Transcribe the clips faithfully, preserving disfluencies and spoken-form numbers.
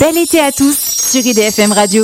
Bel été à tous sur I D F M Radio.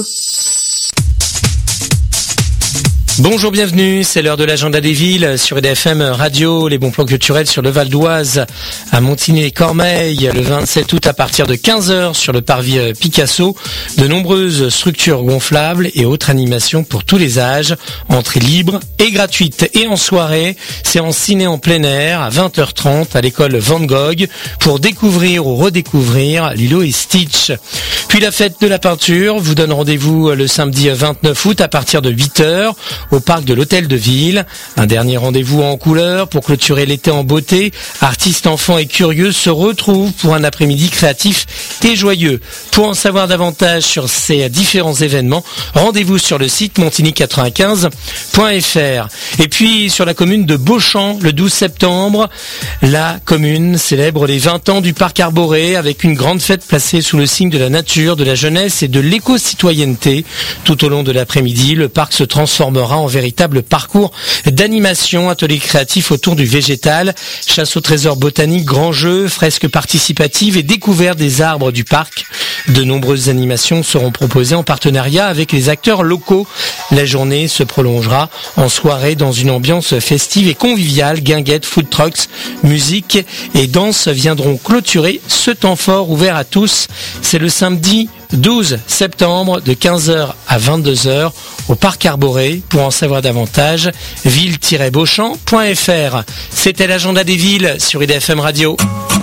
Bonjour, bienvenue, c'est l'heure de l'agenda des villes sur I D F M Radio, les bons plans culturels sur le Val d'Oise, à Montigny-les-Cormeilles, le vingt-sept août à partir de quinze heures sur le parvis Picasso, de nombreuses structures gonflables et autres animations pour tous les âges, entrée libre et gratuite. Et en soirée, séance ciné en plein air à vingt heures trente à l'école Van Gogh pour découvrir ou redécouvrir Lilo et Stitch. Puis la fête de la peinture vous donne rendez-vous le samedi vingt-neuf août à partir de huit heures au parc de l'Hôtel de Ville. Un dernier rendez-vous en couleur pour clôturer l'été en beauté. Artistes, enfants et curieux se retrouvent pour un après-midi créatif et joyeux. Pour en savoir davantage sur ces différents événements, rendez-vous sur le site montigny quatre-vingt-quinze point f r. Et puis sur la commune de Beauchamp, le douze septembre, la commune célèbre les vingt ans du parc arboré avec une grande fête placée sous le signe de la nature, de la jeunesse et de l'éco-citoyenneté. Tout au long de l'après-midi, le parc se transformera en véritable parcours d'animation, ateliers créatifs autour du végétal, chasse au trésor botanique, grands jeux, fresques participatives et découverte des arbres du parc. De nombreuses animations seront proposées en partenariat avec les acteurs locaux. La journée se prolongera en soirée dans une ambiance festive et conviviale. Guinguettes, food trucks, musique et danse viendront clôturer ce temps fort ouvert à tous. C'est le samedi douze septembre de quinze heures à vingt-deux heures au parc arboré. Pour en savoir davantage, ville tiret beauchamp point f r. C'était l'agenda des villes sur I D F M Radio.